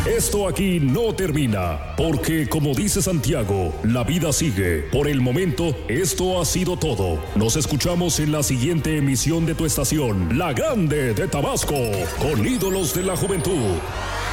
Esto aquí no termina, porque como dice Santiago, la vida sigue. Por el momento, esto ha sido todo. Nos escuchamos en la siguiente emisión de tu estación, La Grande de Tabasco, con ídolos de la juventud.